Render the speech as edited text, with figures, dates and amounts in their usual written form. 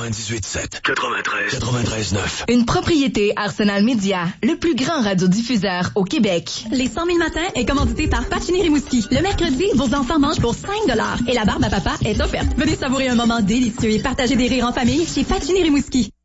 98.7. 93.9. Une propriété Arsenal Média, le plus grand radiodiffuseur au Québec. Les 100 000 matins est commandité par Patini Rimouski. Le mercredi, vos enfants mangent pour 5 $ et la barbe à papa est offerte. Venez savourer un moment délicieux et partager des rires en famille chez Patini Rimouski.